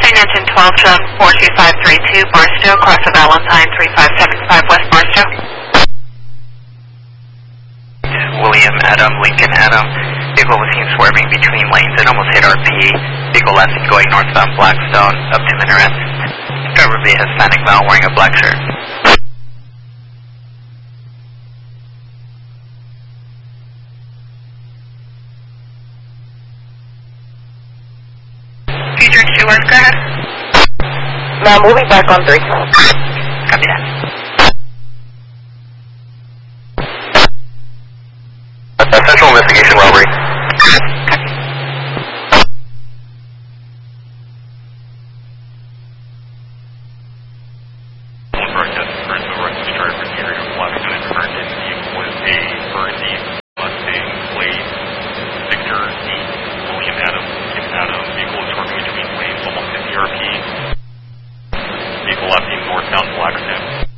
St. Anton 12 John 42532 Barstow, across the Valentine 3575 West Barstow. William Adam, Lincoln Adam. Vehicle was seen swerving between lanes and almost hit RP. Vehicle last seen going northbound Blackstone up to Minarets. Driver will be a Hispanic male wearing a black shirt. Future 2 West, go ahead. Now moving back on 3. Copy that. Central investigation robbery. Vehicle left in northbound Blackstone.